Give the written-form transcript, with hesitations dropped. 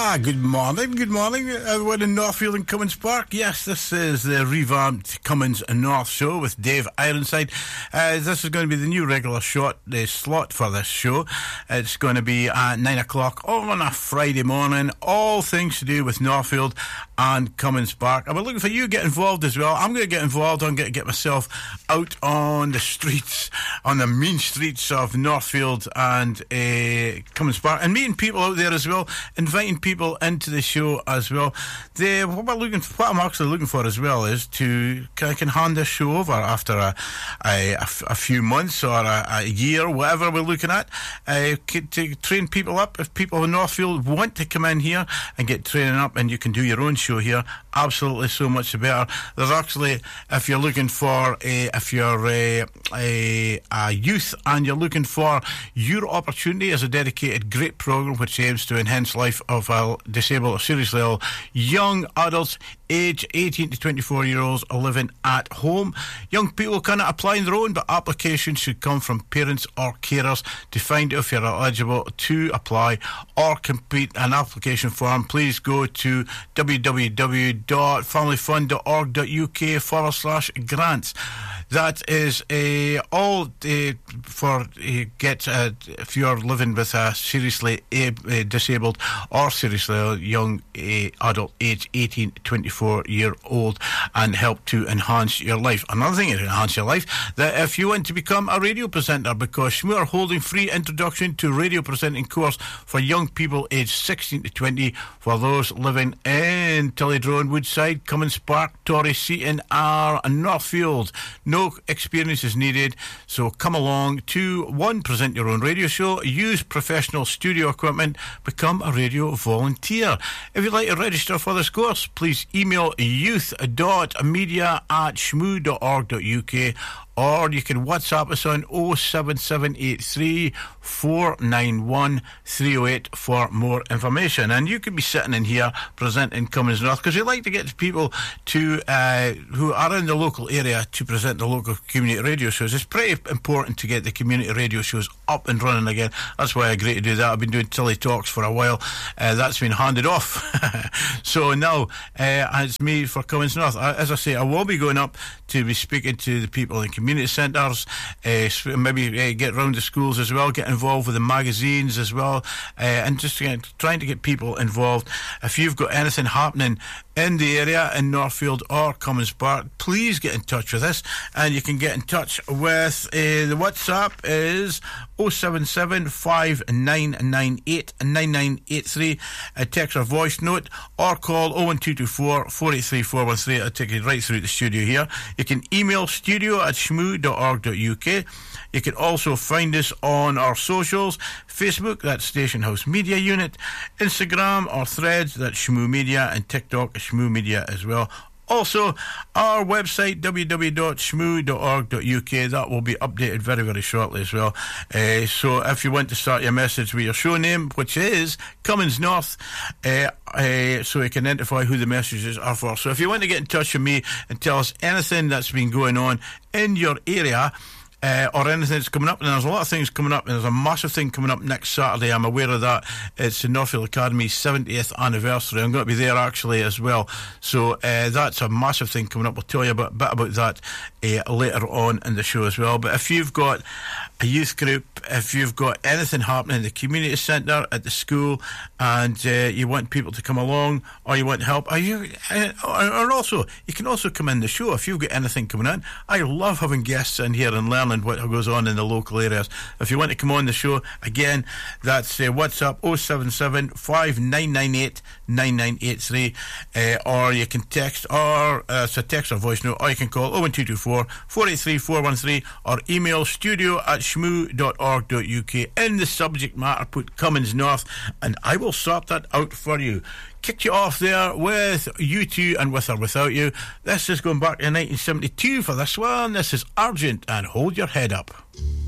Good morning, everyone in Northfield and Cummins Park. Yes, this is the revamped Cummins North show with Dave Ironside. This is going to be the new regular slot for this show. It's going to be at 9 o'clock on a Friday morning, all things to do with Northfield and Cummins Park. And we're looking for you to get involved as well. I'm going to get involved. I'm going to get myself out on the streets, on the mean streets of Northfield and Cummins Park, and meeting people out there as well, inviting people into the show as well. What I'm actually looking for as well is to I can hand this show over after a few months or a year, whatever we're looking at, to train people up. If people in Northfield want to come in here and get training up, and you can do your own show here, absolutely so much the better. There's actually, if you're looking for if you're a youth and you're looking for your opportunity, as a dedicated great program which aims to enhance life of disabled or seriously ill young adults age 18 to 24 year olds living at home. Young people cannot apply on their own, but applications should come from parents or carers. To find out if you're eligible to apply or complete an application form, please go to www.familyfund.org.uk/grants. That is all for if you're living with a seriously disabled or seriously ill young adult age 18 to 24 year old, and help to enhance your life. Another thing to enhance your life, that if you want to become a radio presenter, because Shmoo are holding free introduction to radio presenting course for young people aged 16 to 20 for those living in Tillydrone, Woodside, Cummins Park, Torrey, Seaton or Northfield. No experience is needed, so come along to present your own radio show, use professional studio equipment, become a radio volunteer. If you'd like to register for this course, please email youth.media@shmoo.org.uk, or you can WhatsApp us on 07783 491 308 for more information. And you could be sitting in here presenting Cummins North, because we like to get people who are in the local area to present the local community radio shows. It's pretty important to get the community radio shows up and running again. That's why I agree to do that. I've been doing Tilly Talks for a while. That's been handed off. So now it's me for Cummins North. As I say, I will be going up to be speaking to the people in community centres, maybe get round the schools as well, get involved with the magazines as well, and just trying to get people involved. If you've got anything happening in the area in Northfield or Cummins Park, please get in touch with us, and you can get in touch with the WhatsApp is 077 5998 9983, a text or voice note, or call 01224 483 413. I'll take you right through the studio here. You can email studio@shmoo.org.uk. You can also find us on our socials: Facebook, that's Station House Media Unit; Instagram or Threads, that's Shmoo Media; and TikTok, Shmoo Media as well. Also, our website, www.shmoo.org.uk, that will be updated very, very shortly as well. So if you want to start your message with your show name, which is Cummins North, so you can identify who the messages are for. So if you want to get in touch with me and tell us anything that's been going on in your area, or anything that's coming up, and there's a lot of things coming up, and there's a massive thing coming up next Saturday. I'm aware of that. It's the Northfield Academy's 70th anniversary. I'm going to be there actually as well, so that's a massive thing coming up. We'll tell you a bit about that later on in the show as well. But if you've got a youth group, if you've got anything happening in the community centre, at the school, and you want people to come along, or you want help, or also you can also come in the show if you've got anything coming in. I love having guests in here and learning what goes on in the local areas. If you want to come on the show, again, that's WhatsApp 077 5998 9983, or you can text, or it's a text or voice note, or you can call 01224 483 413, or email studio@shmoo.org.uk. In the subject matter, put Cummins North, and I will sort that out for you. Kicked you off there with U2 and With or Without You. This is going back to 1972 for this one. This is Argent and Hold Your Head Up.